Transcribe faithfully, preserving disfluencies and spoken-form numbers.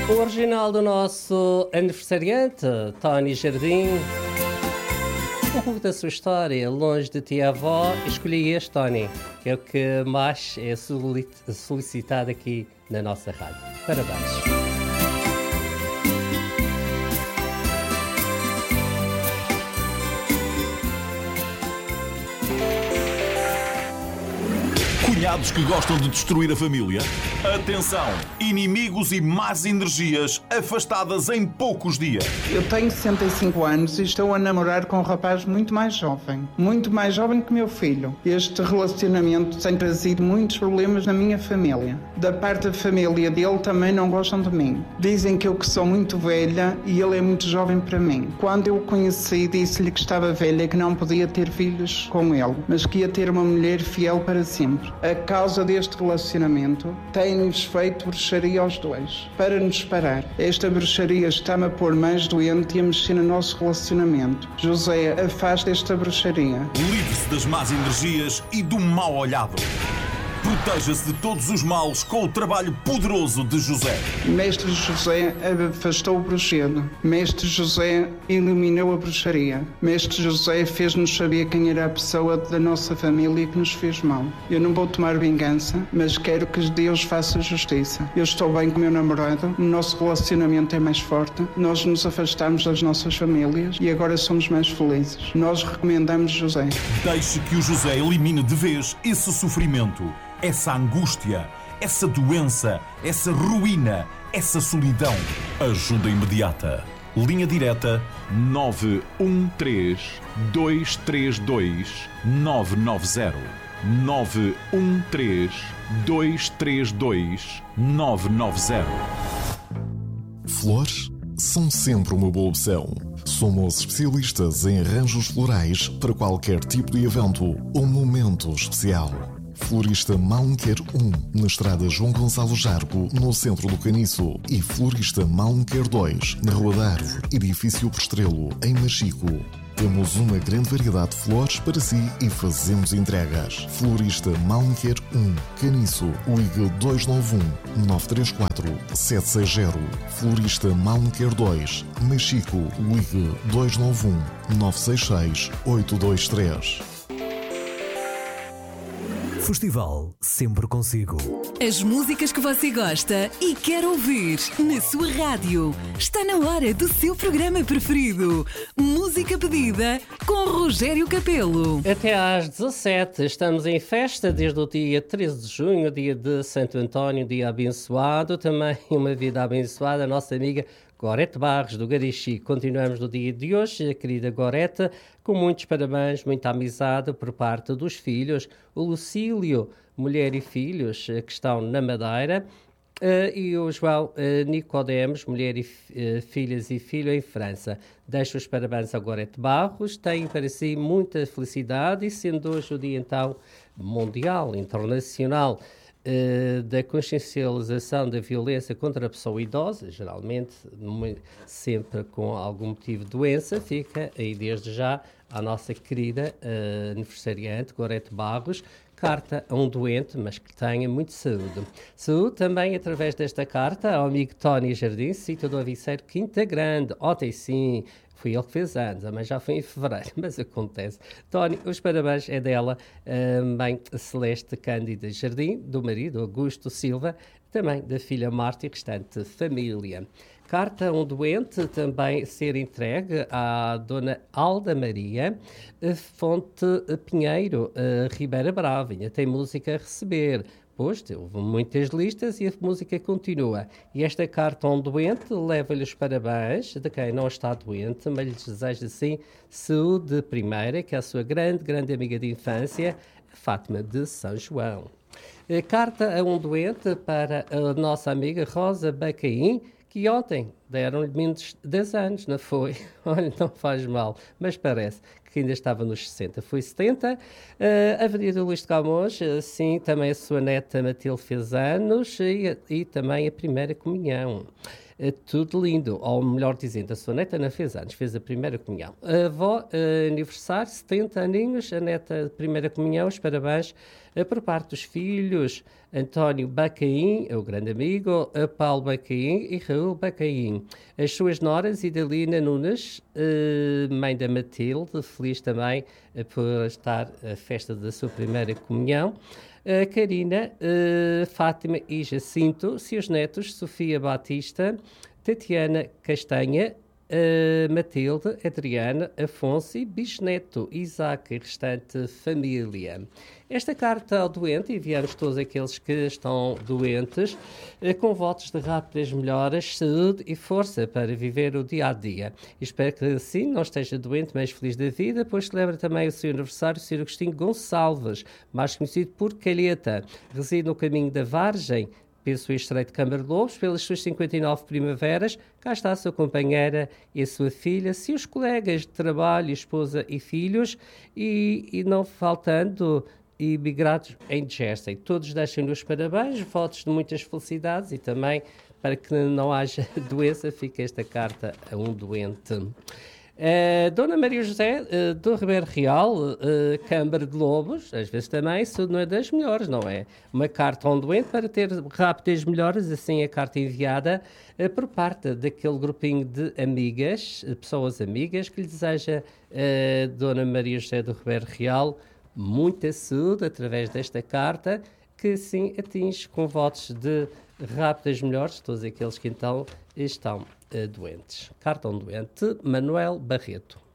O original do nosso aniversariante, Tony Jardim. Um pouco da sua história, longe de tia-avó, escolhi este, Tony, que é o que mais é solicitado aqui na nossa rádio. Parabéns. Cunhados que gostam de destruir a família? Atenção! Inimigos e más energias afastadas em poucos dias. Eu tenho sessenta e cinco anos e estou a namorar com um rapaz muito mais jovem. Muito mais jovem que meu filho. Este relacionamento tem trazido muitos problemas na minha família. Da parte da família dele também não gostam de mim. Dizem que eu que sou muito velha e ele é muito jovem para mim. Quando eu o conheci, disse-lhe que estava velha e que não podia ter filhos com ele, mas que ia ter uma mulher fiel para sempre. A causa deste relacionamento tem-nos feito bruxaria aos dois, para nos parar. Esta bruxaria está-me a pôr mais doente e a mexer no nosso relacionamento. José, afasta esta bruxaria. Livre-se das más energias e do mal olhado. Proteja-se de todos os males com o trabalho poderoso de José. Mestre José afastou o bruxedo. Mestre José eliminou a bruxaria. Mestre José fez-nos saber quem era a pessoa da nossa família que nos fez mal. Eu não vou tomar vingança, mas quero que Deus faça justiça. Eu estou bem com o meu namorado, o nosso relacionamento é mais forte, nós nos afastamos das nossas famílias e agora somos mais felizes. Nós recomendamos José. Deixe que o José elimine de vez esse sofrimento, essa angústia, essa doença, essa ruína, essa solidão. Ajuda imediata. Linha direta nove um três, dois três dois, nove nove zero. nove um três, dois três dois, nove nove zero. Flores são sempre uma boa opção. Somos especialistas em arranjos florais para qualquer tipo de evento ou momento especial. Florista Malmquer um, na estrada João Gonçalo Jargo, no centro do Caniço. E Florista Malmquer dois, na Rua da Árvore, edifício Postrelo, em Machico. Temos uma grande variedade de flores para si e fazemos entregas. Florista Malmquer um, Caniço, ligue dois nove um, nove três quatro, sete seis zero. Florista Malmquer dois, Machico, ligue dois nove um, nove seis seis, oito dois três. Festival sempre consigo. As músicas que você gosta e quer ouvir na sua rádio. Está na hora do seu programa preferido. Música pedida com Rogério Capelo. Até às dezassete estamos em festa desde o dia treze de junho, dia de Santo António, dia abençoado. Também uma vida abençoada, a nossa amiga Gorete Barros, do Garixi. Continuamos no dia de hoje, a querida Gorete, com muitos parabéns, muita amizade por parte dos filhos, o Lucílio, mulher e filhos, que estão na Madeira, uh, e o João uh, Nicodemos, mulher e uh, filhas e filho em França. Deixo os parabéns a Gorete Barros, tem para si muita felicidade, e sendo hoje o dia então mundial, internacional, Uh, da consciencialização da violência contra a pessoa idosa, geralmente sempre com algum motivo de doença, fica aí desde já a nossa querida uh, aniversariante Gorete Barros, carta a um doente, mas que tenha muita saúde. Saúde também através desta carta ao amigo Tony Jardim, sítio do Aviceiro, Quinta Grande. Ontem sim, foi ele que fez anos, mas já foi em fevereiro, mas acontece. Tony, os parabéns é dela, mãe Celeste Cândida Jardim, do marido Augusto Silva, também da filha Marta e restante família. Carta a um doente também ser entregue à Dona Alda Maria Fonte Pinheiro, Ribeira Brava. Tem música a receber. Pois, houve muitas listas e a música continua. E esta carta a um doente leva-lhe os parabéns de quem não está doente, mas lhes deseja, assim, saúde primeira, que é a sua grande, grande amiga de infância, Fátima de São João. A carta a um doente para a nossa amiga Rosa Bacaim, que ontem deram-lhe menos dez anos, não foi? Olha, não faz mal, mas parece que ainda estava nos sessenta, foi setenta. Uh, Avenida Luís de Camões, uh, sim, também a sua neta Matilde fez anos e, e também a primeira comunhão. Uh, tudo lindo, ou melhor dizendo, a sua neta não fez anos, fez a primeira comunhão. A avó, uh, aniversário, setenta aninhos, a neta primeira comunhão, os parabéns uh, por parte dos filhos, António Bacaim, é o grande amigo, uh, Paulo Bacaim e Raul Bacaim. As suas noras, Idalina Nunes, uh, mãe da Matilde, feliz também uh, por estar a festa da sua primeira comunhão. Uh, Karina, uh, Fátima e Jacinto, seus netos, Sofia Batista, Tatiana Castanha, uh, Matilde, Adriana, Afonso e bisneto, Isaac e restante família. Esta carta ao doente, enviamos todos aqueles que estão doentes, uh, com votos de rápidas melhoras, saúde e força para viver o dia-a-dia. Espero que assim não esteja doente, mas feliz da vida, pois celebra também o seu aniversário, o senhor Agostinho Gonçalves, mais conhecido por Calheta, reside no caminho da Vargem, pelo Estreito de Câmara de Lobos, pelas suas cinquenta e nove primaveras. Cá está a sua companheira e a sua filha, seus colegas de trabalho, esposa e filhos, e, e não faltando imigrados em Jersey. Todos deixam-lhe os parabéns, votos de muitas felicidades e também, para que não haja doença, fica esta carta a um doente. Uh, Dona Maria José uh, do Ribeiro Real, uh, Câmara de Lobos, às vezes também isso não é das melhores, não é? Uma carta a um doente para ter rápidas melhoras, assim a carta enviada uh, por parte daquele grupinho de amigas, uh, pessoas amigas, que lhe deseja uh, Dona Maria José do Ribeiro Real muita saúde através desta carta, que sim atinge com votos de rápidas melhores todos aqueles que então estão uh, doentes. Carta a um doente, Manuel Barreto.